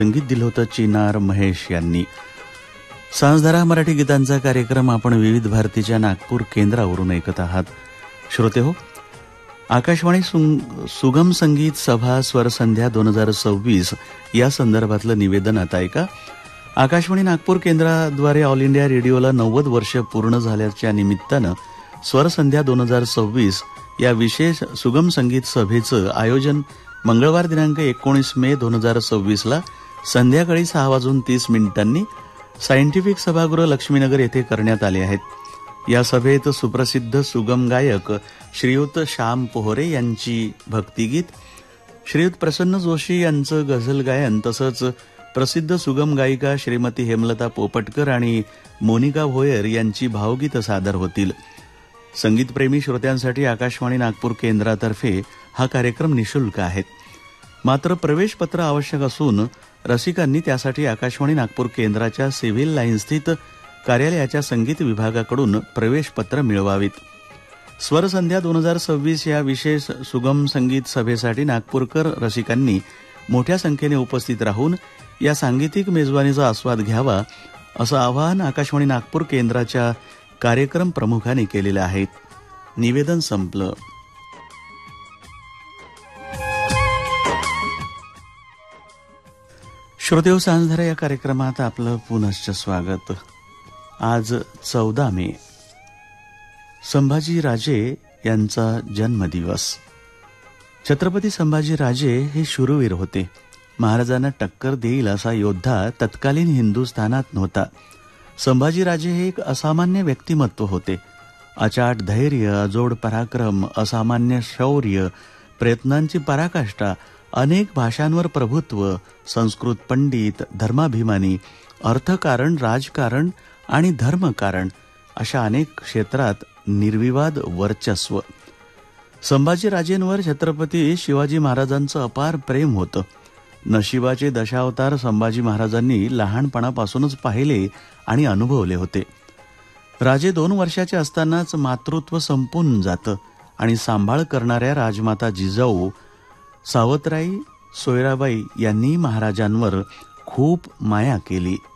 संगीत दिलं होतं चिनार महेश यांनी. सांजधारा मराठी गीतांचा कार्यक्रम आपण विविध भारतीच्या नागपूर केंद्रावरून ऐकत आहात. श्रोते हो, आकाशवाणी सुगम संगीत सभा स्वरसंध्या 2026 या संदर्भातलं निवेदन आता ऐका. आकाशवाणी नागपूर केंद्राद्वारे ऑल इंडिया रेडिओला 90 वर्ष पूर्ण झाल्याच्या निमित्तानं स्वरसंध्या 2026 या विशेष सुगम संगीत सभेचं आयोजन मंगळवार दिनांक 19 मे 2026 ला संध्याकाळी 6:30 सायंटिफिक सभागृह लक्ष्मीनगर येथे करण्यात आले आहेत. या सभेत सुप्रसिद्ध सुगम गायक श्रीयुत श्याम पोहरे यांची भक्तिगीत, श्रीयुत प्रसन्न जोशी यांचं गझल गायन तसंच प्रसिद्ध सुगम गायिका श्रीमती हेमलता पोपटकर आणि मोनिका भोयर यांची भावगीत सादर होतील. संगीतप्रेमी श्रोत्यांसाठी आकाशवाणी नागपूर केंद्रातर्फे हा कार्यक्रम निशुल्क आहे. मात्र प्रवेशपत्र आवश्यक असून रसिकांनी त्यासाठी आकाशवाणी नागपूर केंद्राच्या सिव्हिल लाईन स्थित कार्यालयाच्या संगीत विभागाकडून प्रवेशपत्र मिळवावीत. स्वरसंध्या 2026 या विशेष सुगम संगीत सभेसाठी नागपूरकर रसिकांनी मोठ्या संख्येने उपस्थित राहून या सांगीतिक मेजवानीचा आस्वाद घ्यावा असं आवाहन आकाशवाणी नागपूर केंद्राच्या कार्यक्रम प्रमुखांनी केलेलं आहे. निवेदन संपलं. श्रोतेहो, सांजधारा या कार्यक्रमात आपलं पुनश्च स्वागत. आज 14 मे, संभाजी राजे यांचा जन्मदिवस. छत्रपती संभाजी राजे हे शूरवीर होते. महाराजांना टक्कर देईल असा योद्धा तत्कालीन हिंदुस्थानात नव्हता. संभाजी राजे हे एक असामान्य व्यक्तिमत्व होते. अचाट धैर्य, अजोड पराक्रम, असामान्य शौर्य, प्रयत्नांची पराकाष्ठा, अनेक भाषांवर प्रभुत्व, संस्कृत पंडित, धर्माभिमानी, अर्थकारण, राजकारण आणि धर्मकारण अशा अनेक क्षेत्रात निर्विवाद वर्चस्व. संभाजीराजेंवर छत्रपती शिवाजी महाराजांचं अपार प्रेम होतं. नशिबाचे दशावतार संभाजी महाराजांनी लहानपणापासूनच पाहिले आणि अनुभवले होते. राजे 2 वर्षाचे असतानाच मातृत्व संपून जातं आणि सांभाळ करणाऱ्या राजमाता जिजाऊ सावतराई सोयराबाई यांनी महाराजांवर खूप माया केली.